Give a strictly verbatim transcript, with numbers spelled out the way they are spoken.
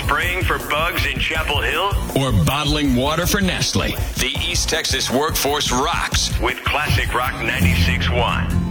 spraying for bugs in Chapel Hill? Or bottling water for Nestle? The East Texas workforce rocks with Classic Rock ninety-six point one.